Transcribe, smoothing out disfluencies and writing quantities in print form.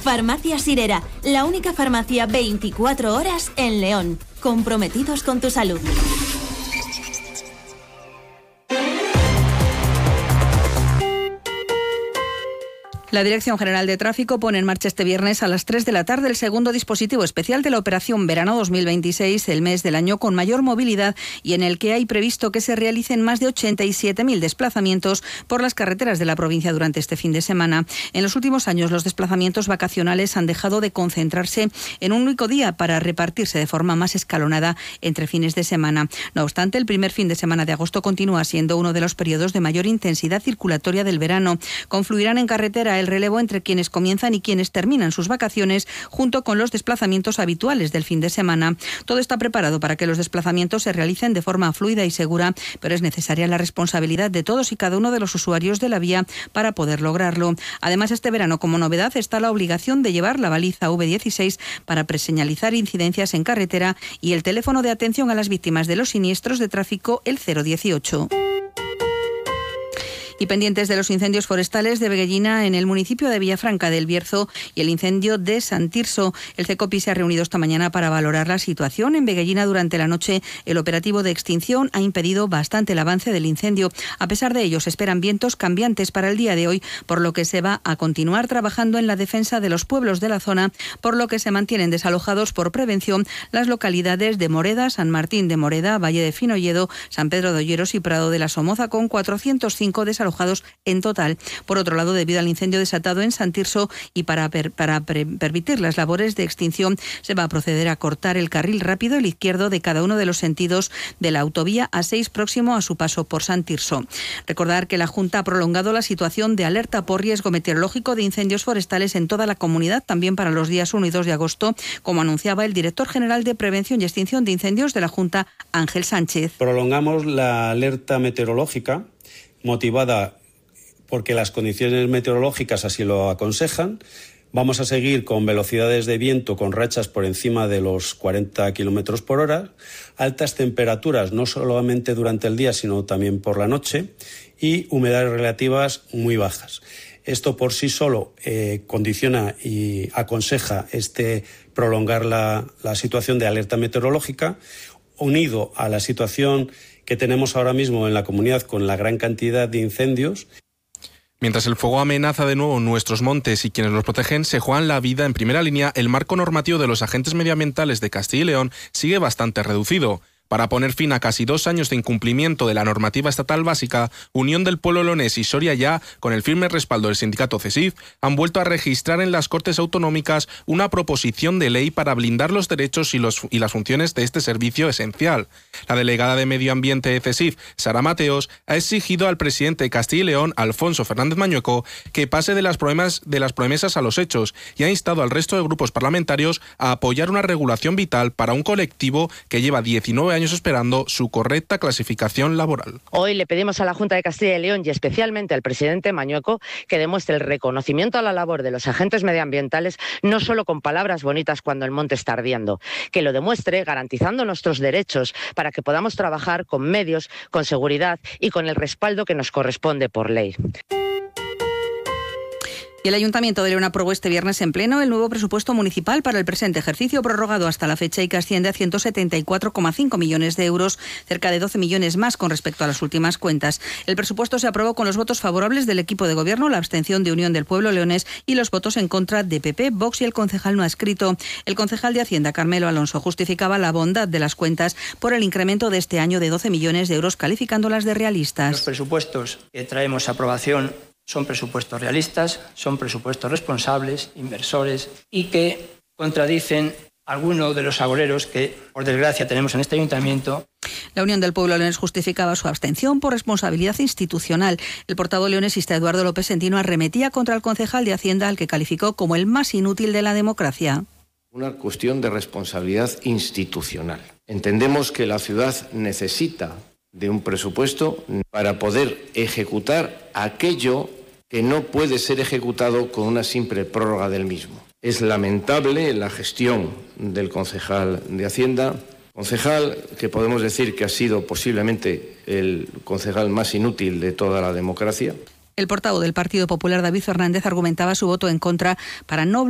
Farmacia Sirera, la única farmacia 24 horas en León. Comprometidos con tu salud. La Dirección General de Tráfico pone en marcha este viernes a las 3 de la tarde el segundo dispositivo especial de la Operación Verano 2026, el mes del año con mayor movilidad y en el que hay previsto que se realicen más de 87.000 desplazamientos por las carreteras de la provincia durante este fin de semana. En los últimos años, los desplazamientos vacacionales han dejado de concentrarse en un único día para repartirse de forma más escalonada entre fines de semana. No obstante, el primer fin de semana de agosto continúa siendo uno de los periodos de mayor intensidad circulatoria del verano. Confluirán en carretera el relevo entre quienes comienzan y quienes terminan sus vacaciones, junto con los desplazamientos habituales del fin de semana. Todo está preparado para que los desplazamientos se realicen de forma fluida y segura, pero es necesaria la responsabilidad de todos y cada uno de los usuarios de la vía para poder lograrlo. Además, este verano, como novedad, está la obligación de llevar la baliza V16 para preseñalizar incidencias en carretera y el teléfono de atención a las víctimas de los siniestros de tráfico, el 018. Y pendientes de los incendios forestales de Veguellina en el municipio de Villafranca del Bierzo y el incendio de San Tirso. El CECOPI se ha reunido esta mañana para valorar la situación. En Veguellina, durante la noche, el operativo de extinción ha impedido bastante el avance del incendio. A pesar de ello, se esperan vientos cambiantes para el día de hoy, por lo que se va a continuar trabajando en la defensa de los pueblos de la zona, por lo que se mantienen desalojados por prevención las localidades de Moreda, San Martín de Moreda, Valle de Finolledo, San Pedro de Olleros y Prado de la Somoza, con 405 desalojados en total. Por otro lado, debido al incendio desatado en San Tirso y para permitir las labores de extinción, se va a proceder a cortar el carril rápido, el izquierdo, de cada uno de los sentidos de la autovía A6 próximo a su paso por San Tirso. Recordar que la Junta ha prolongado la situación de alerta por riesgo meteorológico de incendios forestales en toda la comunidad, también para los días 1 y 2 de agosto, como anunciaba el director general de Prevención y Extinción de Incendios de la Junta, Ángel Sánchez. Prolongamos la alerta meteorológica motivada porque las condiciones meteorológicas así lo aconsejan. Vamos a seguir con velocidades de viento con rachas por encima de los 40 kilómetros por hora, altas temperaturas no solamente durante el día sino también por la noche y humedades relativas muy bajas. Esto por sí solo condiciona y aconseja prolongar la situación de alerta meteorológica, unido a la situación que tenemos ahora mismo en la comunidad con la gran cantidad de incendios. Mientras el fuego amenaza de nuevo nuestros montes y quienes los protegen se juegan la vida en primera línea, el marco normativo de los agentes medioambientales de Castilla y León sigue bastante reducido. Para poner fin a casi 2 años de incumplimiento de la normativa estatal básica, Unión del Pueblo Leonés y Soria Ya, con el firme respaldo del sindicato CESIF, han vuelto a registrar en las Cortes Autonómicas una proposición de ley para blindar los derechos y las funciones de este servicio esencial. La delegada de Medio Ambiente de CESIF, Sara Mateos, ha exigido al presidente de Castilla y León, Alfonso Fernández Mañueco, que pase de las promesas a los hechos y ha instado al resto de grupos parlamentarios a apoyar una regulación vital para un colectivo que lleva 19 años esperando su correcta clasificación laboral. Hoy le pedimos a la Junta de Castilla y León y especialmente al presidente Mañueco que demuestre el reconocimiento a la labor de los agentes medioambientales, no solo con palabras bonitas cuando el monte está ardiendo, que lo demuestre garantizando nuestros derechos para que podamos trabajar con medios, con seguridad y con el respaldo que nos corresponde por ley. Y el Ayuntamiento de León aprobó este viernes en pleno el nuevo presupuesto municipal para el presente ejercicio, prorrogado hasta la fecha y que asciende a 174,5 millones de euros, cerca de 12 millones más con respecto a las últimas cuentas. El presupuesto se aprobó con los votos favorables del equipo de gobierno, la abstención de Unión del Pueblo Leonés y los votos en contra de PP, Vox y el concejal no adscrito. El concejal de Hacienda, Carmelo Alonso, justificaba la bondad de las cuentas por el incremento de este año de 12 millones de euros, calificándolas de realistas. Los presupuestos que traemos a aprobación son presupuestos realistas, son presupuestos responsables, inversores y que contradicen algunos de los agoreros que, por desgracia, tenemos en este ayuntamiento. La Unión del Pueblo Leonés justificaba su abstención por responsabilidad institucional. El portavoz leonesista Eduardo López Sentino arremetía contra el concejal de Hacienda, al que calificó como el más inútil de la democracia. Una cuestión de responsabilidad institucional. Entendemos que la ciudad necesita de un presupuesto para poder ejecutar aquello que no puede ser ejecutado con una simple prórroga del mismo. Es lamentable la gestión del concejal de Hacienda, concejal que podemos decir que ha sido posiblemente el concejal más inútil de toda la democracia. El portavoz del Partido Popular, David Fernández, argumentaba su voto en contra para no